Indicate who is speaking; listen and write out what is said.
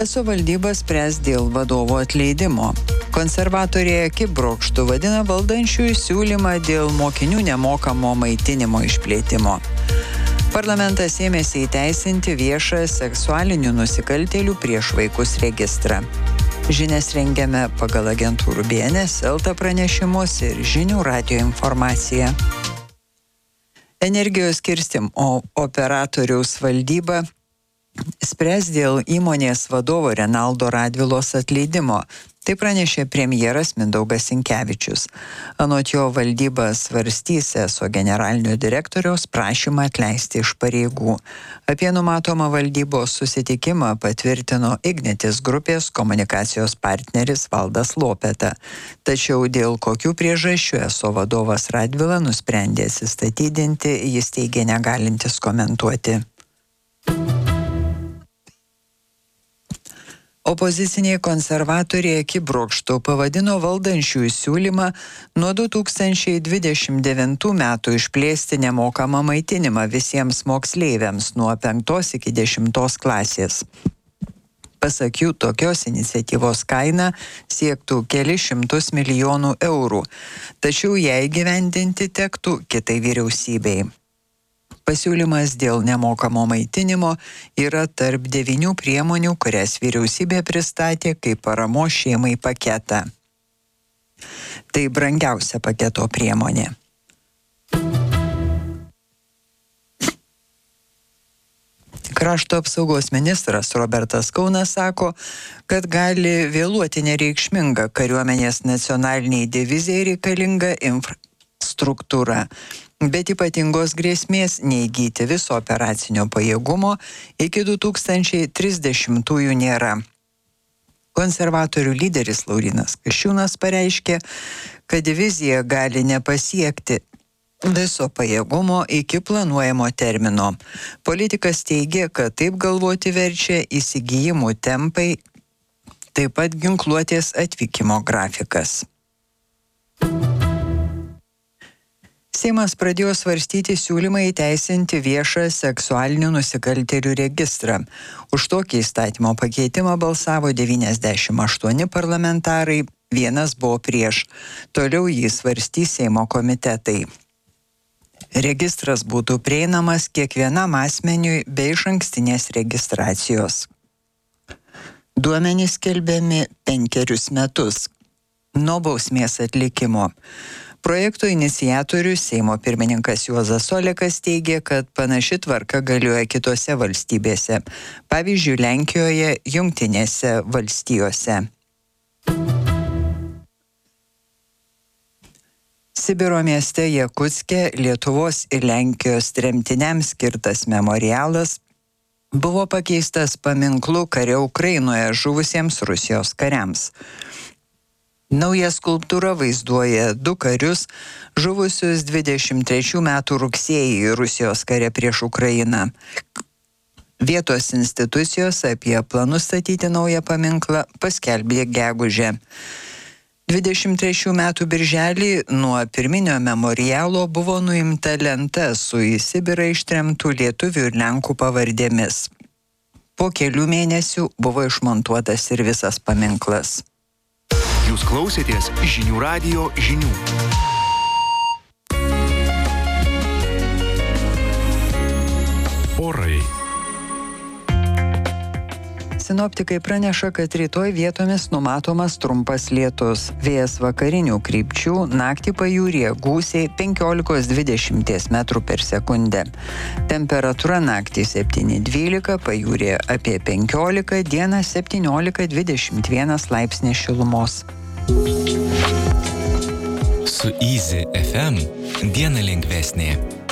Speaker 1: ESO valdyba spręs dėl vadovo atleidimo. Konservatoriai akibrokštu vadina valdančiųjų siūlymą dėl mokinių nemokamo maitinimo išplėtimo. Parlamentas ėmėsi įteisinti viešą seksualinių nusikaltėlių prieš vaikus registrą. Žinias rengiame pagal agentūrų BNS, LT pranešimus ir Žinių radijo informaciją. Energijos skirstymo operatoriaus valdyba spręs dėl įmonės vadovo Renaldo Radvilos atleidimo. Tai pranešė premjeras Mindaugas Sinkevičius. Anot jo valdyba svarstys ESO generalinio direktoriaus prašymą atleisti iš pareigų. Apie numatomą valdybos susitikimą patvirtino Ignitis grupės komunikacijos partneris Valdas Lopeta. Tačiau dėl kokių priežasčių ESO vadovas Radvila nusprendė atsistatydinti, jis teigė negalintis komentuoti. Opoziciniai konservatoriai akibrokštu pavadino valdančiųjų siūlymą nuo 2029 metų išplėsti nemokamą maitinimą visiems moksleiviams nuo 5 iki 10 klasės. Pasak jų, tokios iniciatyvos kaina siektų kelius šimtus milijonų eurų, tačiau ją įgyvendinti tektų kitai vyriausybei. Pasiūlymas dėl nemokamo maitinimo yra tarp 9 priemonių, kurias vyriausybė pristatė kaip paramos šeimai paketą. Tai brangiausia paketo priemonė. Krašto apsaugos ministras Robertas Kaunas sako, kad gali vėluoti nereikšminga kariuomenės nacionaliniai divizijai reikalinga infrastruktūra, bet ypatingos grėsmės neįgyti viso operacinio pajėgumo iki 2030-ųjų nėra. Konservatorių lyderis Laurynas Kasčiūnas pareiškė, kad divizija gali nepasiekti viso pajėgumo iki planuojamo termino. Politikas teigė, kad taip galvoti verčia įsigijimų tempai, taip pat ginkluotės atvykimo grafikas. Seimas pradėjo svarstyti siūlymą įteisinti viešą seksualinių nusikaltėlių registrą. Už tokį įstatymo pakeitimą balsavo 98 parlamentarai, 1 buvo prieš. Toliau jį svarstys Seimo komitetai. Registras būtų prieinamas kiekvienam asmeniui be išankstinės registracijos. Duomenys skelbiami 5 metus nuo bausmės atlikimo. Projekto iniciatorius Seimo pirmininkas Juozas Olekas teigė, kad panaši tvarka galioja kitose valstybėse, pavyzdžiui, Lenkijoje, Jungtinėse valstijose. Sibiro mieste Jakutske Lietuvos ir Lenkijos tremtiniams skirtas memorialas buvo pakeistas paminklu kare Ukrainoje žuvusiems Rusijos kariams. Nauja skulptūra vaizduoja 2 karius, žuvusius 23 metų rugsėjį Rusijos kare prieš Ukrainą. Vietos institucijos apie planus statyti naują paminklą paskelbė gegužę. 23 metų birželį nuo pirminio memorialo buvo nuimta lenta su į Sibirą ištremtų lietuvių ir lenkų pavardėmis. Po kelių mėnesių buvo išmontuotas ir visas paminklas.
Speaker 2: Jūs klausėtės Žinių radijo žinių. Orai.
Speaker 1: Sinoptikai praneša, kad rytoj vietomis numatomas trumpas lietus. Vėjas vakarinių krypčių, naktį pajūryje gūsiai 15-20 metrų per sekundę. Temperatūra naktį 7-12, pajūryje apie 15, dieną 17-21 laipsnis šilumos.
Speaker 3: Su Easy FM diena lengvesnė.